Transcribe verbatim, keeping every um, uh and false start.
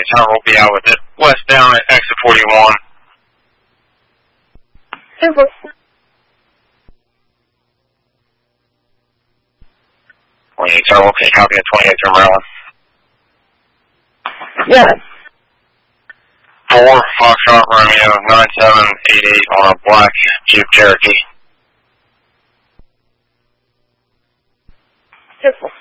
Tower will be out with it. Westbound at exit forty-one. Super. twenty-eight Tower, okay, copy at twenty-eight from Maryland. Yes. four Foxtrot Romeo nine seven eight eight on a black Jeep Cherokee. Super.